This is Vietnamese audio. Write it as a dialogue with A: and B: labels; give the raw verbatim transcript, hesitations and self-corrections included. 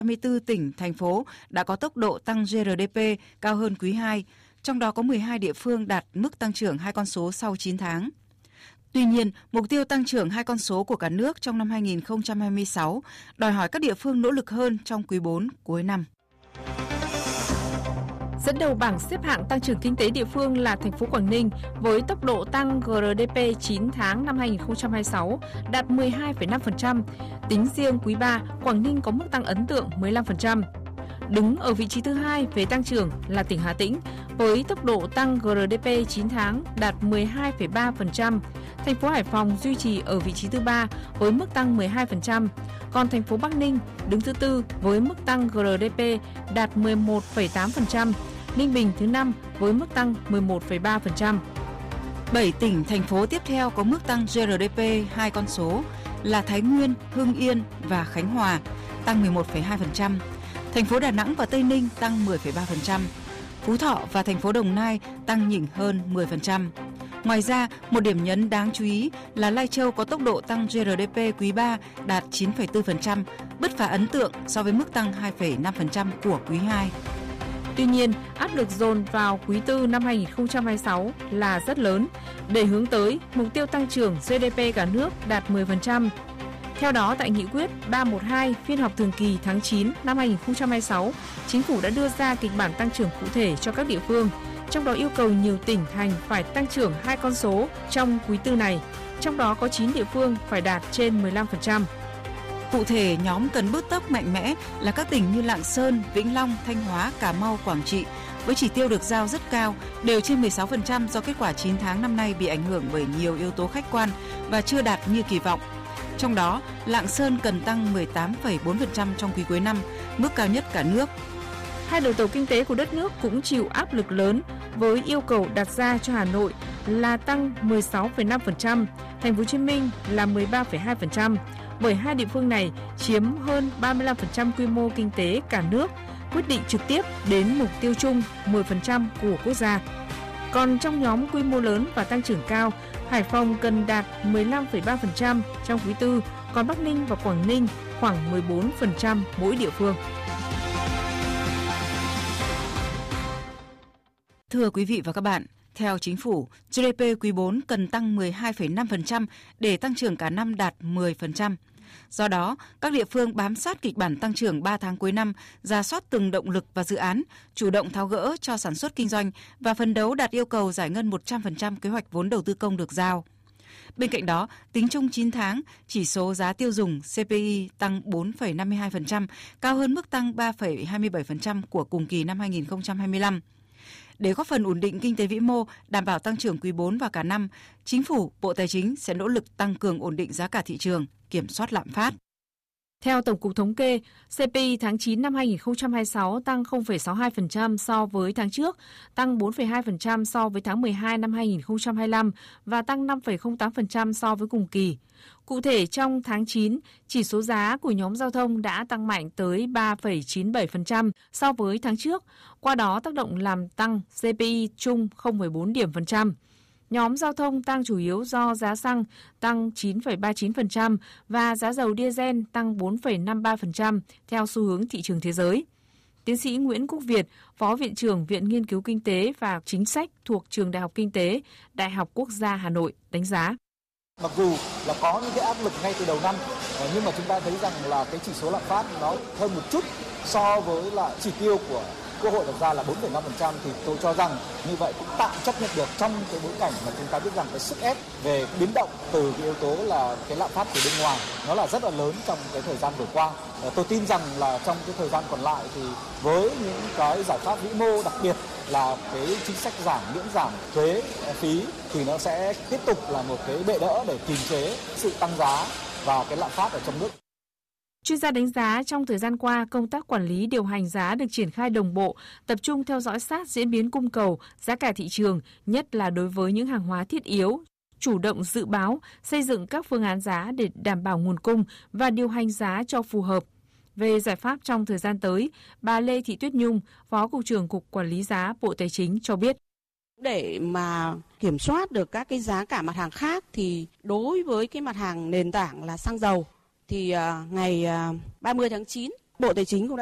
A: ba mươi tư tỉnh, thành phố đã có tốc độ tăng giê rờ đê pê cao hơn quý hai, trong đó có mười hai địa phương đạt mức tăng trưởng hai con số sau chín tháng. Tuy nhiên, mục tiêu tăng trưởng hai con số của cả nước trong năm hai nghìn không trăm hai mươi sáu đòi hỏi các địa phương nỗ lực hơn trong quý bốn cuối năm.
B: Dẫn đầu bảng xếp hạng tăng trưởng kinh tế địa phương là thành phố Quảng Ninh với tốc độ tăng giê rờ đê pê chín tháng năm hai nghìn không trăm hai mươi sáu đạt mười hai phẩy năm phần trăm. Tính riêng quý ba, Quảng Ninh có mức tăng ấn tượng mười lăm phần trăm. Đứng ở vị trí thứ hai về tăng trưởng là tỉnh Hà Tĩnh với tốc độ tăng giê rờ đê pê chín tháng đạt mười hai phẩy ba phần trăm. Thành phố Hải Phòng duy trì ở vị trí thứ ba với mức tăng mười hai phần trăm. Còn thành phố Bắc Ninh đứng thứ tư với mức tăng giê rờ đê pê đạt mười một phẩy tám phần trăm. Ninh Bình thứ năm với mức tăng mười một phẩy ba phần trăm.
A: bảy tỉnh, thành phố tiếp theo có mức tăng giê rờ đê pê hai con số là Thái Nguyên, Hưng Yên và Khánh Hòa, tăng mười một phẩy hai phần trăm. Thành phố Đà Nẵng và Tây Ninh tăng mười phẩy ba phần trăm. Phú Thọ và thành phố Đồng Nai tăng nhỉnh hơn mười phần trăm. Ngoài ra, một điểm nhấn đáng chú ý là Lai Châu có tốc độ tăng giê rờ đê pê quý ba đạt chín phẩy bốn phần trăm, bứt phá ấn tượng so với mức tăng hai phẩy năm phần trăm của quý hai.
B: Tuy nhiên, áp lực dồn vào quý tư năm hai nghìn không trăm hai mươi sáu là rất lớn để hướng tới mục tiêu tăng trưởng giê đê pê cả nước đạt mười phần trăm. Theo đó, tại nghị quyết ba trăm mười hai phiên họp thường kỳ tháng chín năm hai nghìn không trăm hai mươi sáu, Chính phủ đã đưa ra kịch bản tăng trưởng cụ thể cho các địa phương, trong đó yêu cầu nhiều tỉnh thành phải tăng trưởng hai con số trong quý tư này, trong đó có chín địa phương phải đạt trên mười lăm phần trăm.
A: Cụ thể, nhóm cần bước tốc mạnh mẽ là các tỉnh như Lạng Sơn, Vĩnh Long, Thanh Hóa, Cà Mau, Quảng Trị, với chỉ tiêu được giao rất cao, đều trên mười sáu phần trăm do kết quả chín tháng năm nay bị ảnh hưởng bởi nhiều yếu tố khách quan và chưa đạt như kỳ vọng. Trong đó, Lạng Sơn cần tăng mười tám phẩy bốn phần trăm trong quý cuối năm, mức cao nhất cả nước.
B: Hai đầu tàu kinh tế của đất nước cũng chịu áp lực lớn với yêu cầu đặt ra cho Hà Nội là tăng mười sáu phẩy năm phần trăm, Thành phố Hồ Chí Minh là mười ba phẩy hai phần trăm, bởi hai địa phương này chiếm hơn ba mươi lăm phần trăm quy mô kinh tế cả nước, quyết định trực tiếp đến mục tiêu chung mười phần trăm của quốc gia. Còn trong nhóm quy mô lớn và tăng trưởng cao, Hải Phòng cần đạt mười lăm phẩy ba phần trăm trong quý tư, còn Bắc Ninh và Quảng Ninh khoảng mười bốn phần trăm mỗi địa phương.
A: Thưa quý vị và các bạn, theo Chính phủ, giê đê pê quý bốn cần tăng mười hai phẩy năm phần trăm để tăng trưởng cả năm đạt mười phần trăm. Do đó, các địa phương bám sát kịch bản tăng trưởng ba tháng cuối năm, rà soát từng động lực và dự án, chủ động tháo gỡ cho sản xuất kinh doanh và phấn đấu đạt yêu cầu giải ngân một trăm phần trăm kế hoạch vốn đầu tư công được giao. Bên cạnh đó, tính chung chín tháng, chỉ số giá tiêu dùng xê pê i tăng bốn phẩy năm mươi hai phần trăm, cao hơn mức tăng ba phẩy hai mươi bảy phần trăm của cùng kỳ năm hai nghìn không trăm hai mươi lăm. Để góp phần ổn định kinh tế vĩ mô, đảm bảo tăng trưởng quý bốn và cả năm, Chính phủ, Bộ Tài chính sẽ nỗ lực tăng cường ổn định giá cả thị trường, kiểm soát lạm phát.
B: Theo Tổng cục Thống kê, xê pê i tháng chín năm hai nghìn không trăm hai mươi sáu tăng không phẩy sáu mươi hai phần trăm so với tháng trước, tăng bốn phẩy hai phần trăm so với tháng mười hai năm hai nghìn không trăm hai mươi lăm và tăng năm phẩy không tám phần trăm so với cùng kỳ. Cụ thể, trong tháng chín, chỉ số giá của nhóm giao thông đã tăng mạnh tới ba phẩy chín mươi bảy phần trăm so với tháng trước, qua đó tác động làm tăng xê pê i chung không phẩy bốn điểm phần trăm. Nhóm giao thông tăng chủ yếu do giá xăng tăng chín phẩy ba mươi chín phần trăm và giá dầu diesel tăng bốn phẩy năm mươi ba phần trăm theo xu hướng thị trường thế giới. Tiến sĩ Nguyễn Quốc Việt, Phó Viện trưởng Viện Nghiên cứu Kinh tế và Chính sách thuộc Trường Đại học Kinh tế, Đại học Quốc gia Hà Nội đánh giá.
C: Mặc dù là có những cái áp lực ngay từ đầu năm, nhưng mà chúng ta thấy rằng là cái chỉ số lạm phát nó hơn một chút so với là chỉ tiêu của Quốc hội đặt ra là bốn phẩy năm phần trăm, thì tôi cho rằng như vậy cũng tạm chấp nhận được trong cái bối cảnh mà chúng ta biết rằng cái sức ép về biến động từ cái yếu tố là cái lạm phát từ bên ngoài nó là rất là lớn trong cái thời gian vừa qua. Tôi tin rằng là trong cái thời gian còn lại thì với những cái giải pháp vĩ mô, đặc biệt là cái chính sách giảm miễn giảm thuế phí thì nó sẽ tiếp tục là một cái bệ đỡ để kiềm chế sự tăng giá và cái lạm phát ở trong nước.
B: Chuyên gia đánh giá trong thời gian qua, công tác quản lý điều hành giá được triển khai đồng bộ, tập trung theo dõi sát diễn biến cung cầu, giá cả thị trường, nhất là đối với những hàng hóa thiết yếu, chủ động dự báo, xây dựng các phương án giá để đảm bảo nguồn cung và điều hành giá cho phù hợp. Về giải pháp trong thời gian tới, bà Lê Thị Tuyết Nhung, Phó Cục trưởng Cục Quản lý giá Bộ Tài chính cho biết.
D: Để mà kiểm soát được các cái giá cả mặt hàng khác thì đối với cái mặt hàng nền tảng là xăng dầu, thì uh, ngày uh, ba mươi tháng chín Bộ Tài chính cũng